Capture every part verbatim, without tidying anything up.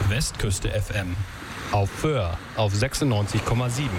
Westküste F M. Auf Föhr auf sechsundneunzig Komma sieben.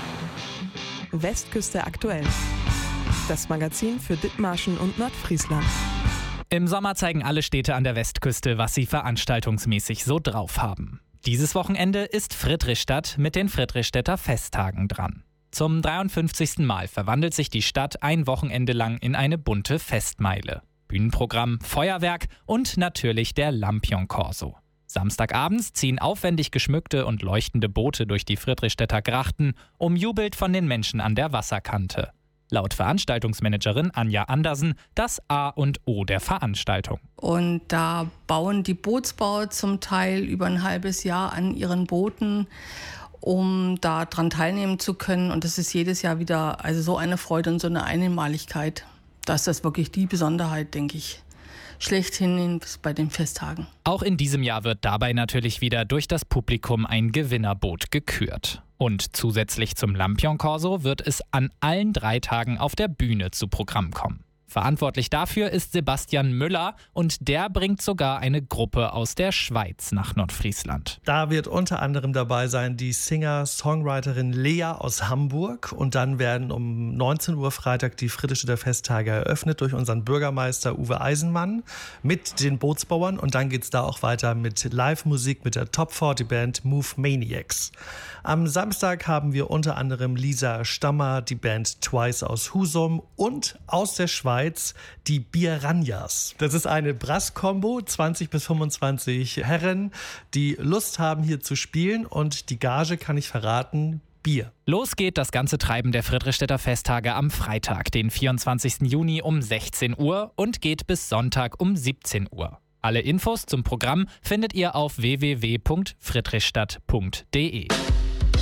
Westküste aktuell. Das Magazin für Dithmarschen und Nordfriesland. Im Sommer zeigen alle Städte an der Westküste, was sie veranstaltungsmäßig so drauf haben. Dieses Wochenende ist Friedrichstadt mit den Friedrichstädter Festtagen dran. Zum dreiundfünfzigsten Mal verwandelt sich die Stadt ein Wochenende lang in eine bunte Festmeile. Bühnenprogramm, Feuerwerk und natürlich der Lampion Corso. Samstagabends ziehen aufwendig geschmückte und leuchtende Boote durch die Friedrichstädter Grachten, umjubelt von den Menschen an der Wasserkante. Laut Veranstaltungsmanagerin Anja Andersen das A und O der Veranstaltung. Und da bauen die Bootsbauer zum Teil über ein halbes Jahr an ihren Booten, um da dran teilnehmen zu können. Und das ist jedes Jahr wieder also so eine Freude und so eine Einmaligkeit. Das ist wirklich die Besonderheit, denke ich, schlechthin bei den Festtagen. Auch in diesem Jahr wird dabei natürlich wieder durch das Publikum ein Gewinnerboot gekürt. Und zusätzlich zum Lampion Corso wird es an allen drei Tagen auf der Bühne zu Programm kommen. Verantwortlich dafür ist Sebastian Müller und der bringt sogar eine Gruppe aus der Schweiz nach Nordfriesland. Da wird unter anderem dabei sein die Singer-Songwriterin Lea aus Hamburg und dann werden um neunzehn Uhr Freitag die Friedrichstädter Festtage eröffnet durch unseren Bürgermeister Uwe Eisenmann mit den Bootsbauern und dann geht's da auch weiter mit Live-Musik mit der Top vierzig Band Move Maniacs. Am Samstag haben wir unter anderem Lisa Stammer, die Band Twice aus Husum und aus der Schweiz die Bieranjas. Das ist eine Brass-Kombo, zwanzig bis fünfundzwanzig Herren, die Lust haben hier zu spielen und die Gage kann ich verraten, Bier. Los geht das ganze Treiben der Friedrichstädter Festtage am Freitag, den vierundzwanzigsten Juni um sechzehn Uhr und geht bis Sonntag um siebzehn Uhr. Alle Infos zum Programm findet ihr auf w w w punkt friedrichstadt punkt d e.